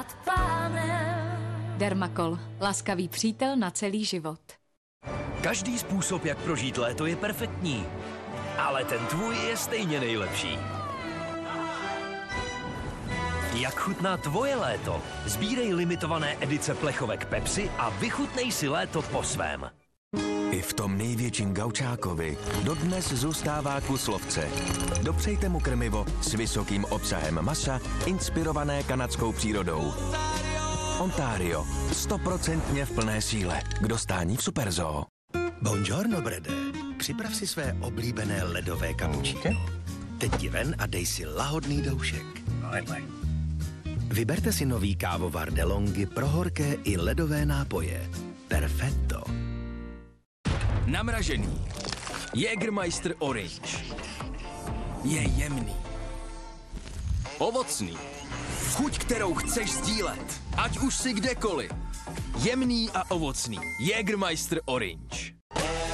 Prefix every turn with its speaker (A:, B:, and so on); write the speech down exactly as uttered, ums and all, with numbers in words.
A: nad pánem.
B: Dermakol. Laskavý přítel na celý život.
C: Každý způsob, jak prožít léto, je perfektní. Ale ten tvůj je stejně nejlepší. Jak chutná tvoje léto? Sbírej limitované edice plechovek Pepsi a vychutnej si léto po svém.
D: I v tom největším gaučákovi dodnes zůstává kus lovce. Dopřejte mu krmivo s vysokým obsahem masa, inspirované kanadskou přírodou. Ontario. Stoprocentně v plné síle. K dostání v Superzoo.
E: Buongiorno, Brede. Připrav si své oblíbené ledové cappuccino. Teď ti ven a dej si lahodný doušek. Vyberte si nový kávovar DeLonghi pro horké i ledové nápoje. Perfetto.
F: Namražený. Jägermeister Orange. Je jemný. Ovocný. Chuť, kterou chceš sdílet. Ať už si kdekoliv. Jemný a ovocný. Jägermeister Orange.